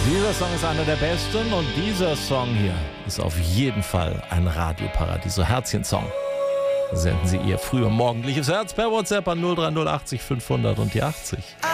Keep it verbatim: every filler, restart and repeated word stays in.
Dieser Song ist einer der besten und dieser Song hier ist auf jeden Fall ein Radioparadiso Herzchen-Song. Senden Sie Ihr früher morgendliches Herz per WhatsApp an null drei null achtzig fünfhundert und die achtzig.